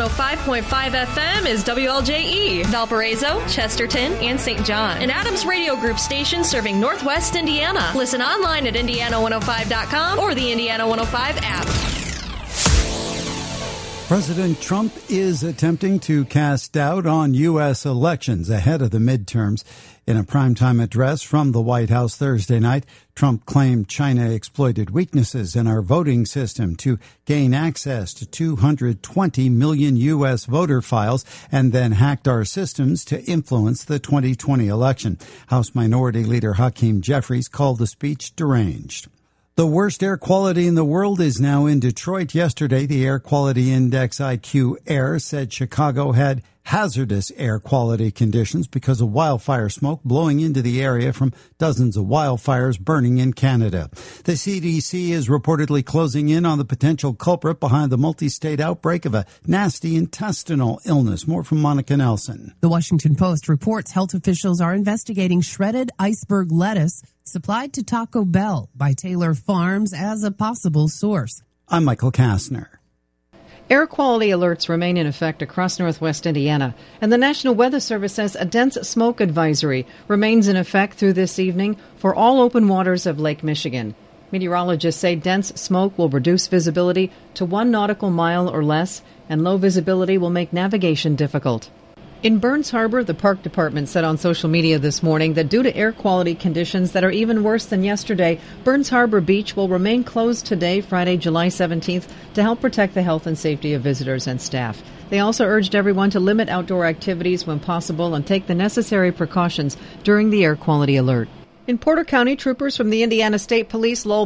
105.5 FM is WLJE, Valparaiso, Chesterton, and St. John. An Adams Radio Group station serving Northwest Indiana. Listen online at Indiana105.com or the Indiana 105 app. President Trump is attempting to cast doubt on U.S. elections ahead of the midterms. In a primetime address from the White House Thursday night, Trump claimed China exploited weaknesses in our voting system to gain access to 220 million U.S. voter files and then hacked our systems to influence the 2020 election. House Minority Leader Hakeem Jeffries called the speech deranged. The worst air quality in the world is now in Detroit. Yesterday, the Air Quality Index IQ Air said Chicago had hazardous air quality conditions because of wildfire smoke blowing into the area from dozens of wildfires burning in Canada. The CDC is reportedly closing in on the potential culprit behind the multi-state outbreak of a nasty intestinal illness. More from Monica Nelson. The Washington Post reports health officials are investigating shredded iceberg lettuce supplied to Taco Bell by Taylor Farms as a possible source. I'm Michael Kastner. Air quality alerts remain in effect across northwest Indiana, and the National Weather Service says a dense smoke advisory remains in effect through this evening for all open waters of Lake Michigan. Meteorologists say dense smoke will reduce visibility to 1 nautical mile or less, and low visibility will make navigation difficult. In Burns Harbor, the park department said on social media this morning that due to air quality conditions that are even worse than yesterday, Burns Harbor Beach will remain closed today, Friday, July 17th, to help protect the health and safety of visitors and staff. They also urged everyone to limit outdoor activities when possible and take the necessary precautions during the air quality alert. In Porter County, troopers from the Indiana State Police Lowell